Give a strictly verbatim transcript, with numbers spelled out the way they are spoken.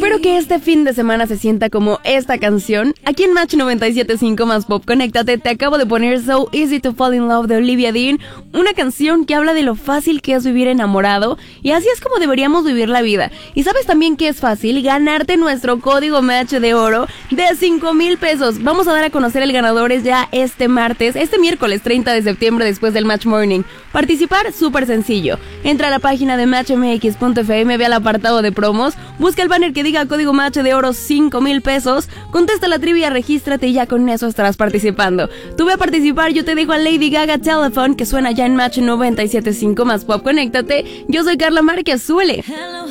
Espero que este fin de semana se sienta como esta canción. Aquí en Match noventa y siete punto cinco más Pop, conéctate. Te acabo de poner So Easy to Fall in Love de Olivia Dean, una canción que habla de lo fácil que es vivir enamorado, y así es como deberíamos vivir la vida. Y sabes también que es fácil ganarte nuestro código Match de oro de cinco mil pesos. Vamos a dar a conocer el ganador es ya este martes, este miércoles treinta de septiembre, después del Match Morning. Participar, súper sencillo. Entra a la página de match m x punto f m, ve al apartado de promos, busca el banner que diga código Match de oro cinco mil pesos, contesta la trivia, regístrate y ya con eso estarás participando. Tú ve a participar, yo te dejo a Lady Gaga Telephone, que suena ya en Match noventa y siete punto cinco más Pop, conéctate. Yo soy Carla Márquez, súbele.